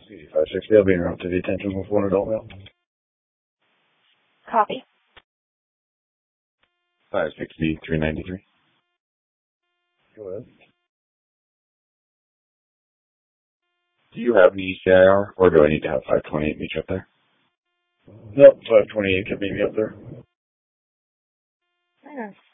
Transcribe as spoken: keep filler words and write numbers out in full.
five sixty, I'll be in route to the attention with one adult male. Copy. five sixty, three ninety-three. Go ahead. Do you have an E C I R, or do I need to have five twenty-eight meet you up there? Nope, five twenty-eight can meet me up there. Hang on.